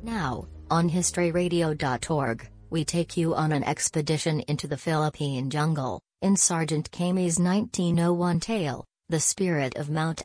Now, on historyradio.org, we take you on an expedition into the Philippine jungle, in Sergeant Kami's 1901 tale, The Spirit of Mount